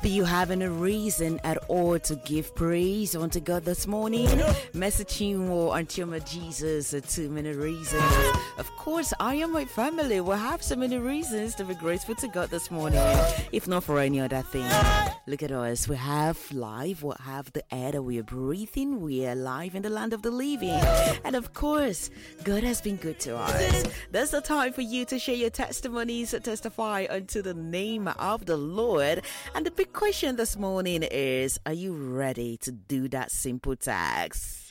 hope you having a reason at all to give praise unto God this morning. Messaging or until my Jesus, 2 minute reasons. Of course, I and my family will have so many reasons to be grateful to God this morning, if not for any other thing. Look at us. We have life. We have the air that we are breathing. We are alive in the land of the living. And of course, God has been good to us. There's the time for you to share your testimonies, testify unto the name of the Lord. And the big question this morning is, are you ready to do that simple task?